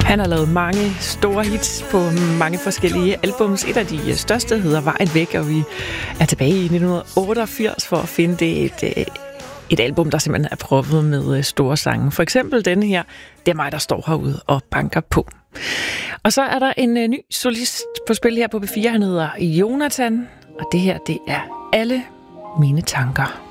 Han har lavet mange store hits på mange forskellige albums. Et af de største hedder Vejen Væk, og vi er tilbage i 1988 for at finde det et album, der simpelthen er proppet med store sange. For eksempel denne her, Det er mig, der står herude og banker på. Og så er der en ny solist på spil her på B4. Han hedder Jonathan, og det her, det er Alle mine tanker.